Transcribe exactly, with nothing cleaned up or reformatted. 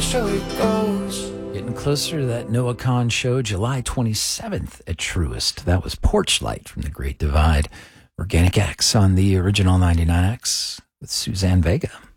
so it goes. Getting closer to that Noah Kahn show, July twenty-seventh at Truist. That was Porch Light from The Great Divide. Organic X on the original ninety-nine X with Suzanne Vega.